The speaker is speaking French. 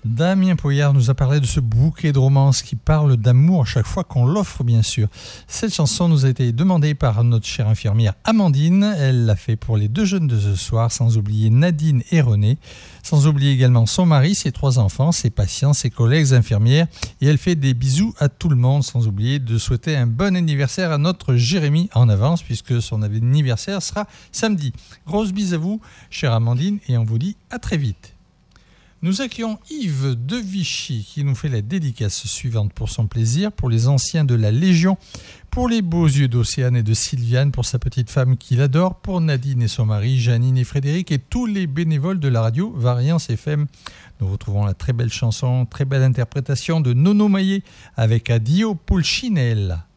Damien Poyard nous a parlé de ce bouquet de romance qui parle d'amour à chaque fois qu'on l'offre, bien sûr. Cette chanson nous a été demandée par notre chère infirmière Amandine. Elle l'a fait pour les deux jeunes de ce soir, sans oublier Nadine et René. Sans oublier également son mari, ses 3 enfants, ses patients, ses collègues infirmières. Et elle fait des bisous à tout le monde, sans oublier de souhaiter un bon anniversaire à notre Jérémy en avance, puisque son anniversaire sera samedi. Grosse bise à vous, chère Amandine, et on vous dit à très vite. Nous accueillons Yves de Vichy qui nous fait la dédicace suivante pour son plaisir, pour les anciens de la Légion, pour les beaux yeux d'Océane et de Sylviane, pour sa petite femme qu'il adore, pour Nadine et son mari, Janine et Frédéric et tous les bénévoles de la radio Variance FM. Nous retrouvons la très belle chanson, très belle interprétation de Nono Maillet avec Addio Pulcinella.